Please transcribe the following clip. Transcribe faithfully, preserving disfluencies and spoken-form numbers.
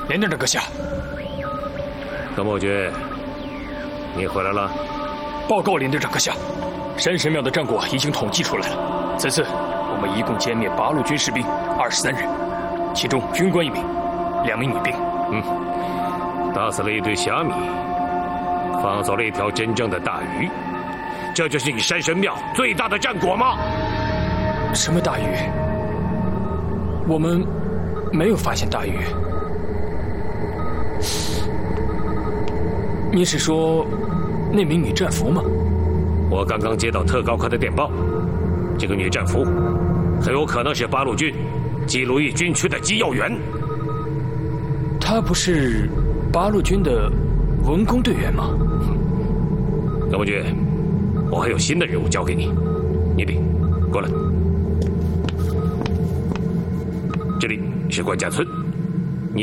连队长阁下。 葛某军，你回来了。 报告连队长阁下，山神庙的战果已经统计出来了。此次我们一共歼灭八路军士兵二十三人，其中军官一名，两名女兵。 嗯，打死了一堆虾米，放走了一条真正的大鱼，这就是你山神庙最大的战果吗？ 什么大鱼？我们没有发现大鱼。你是说那名女战俘吗？ 我刚刚接到特高科的电报，这个女战俘很有可能是八路军冀鲁豫军区的机要员。 她不是八路军的文工队员吗？ 葛某军，我还有新的任务交给你，你得过来。这里是关家村。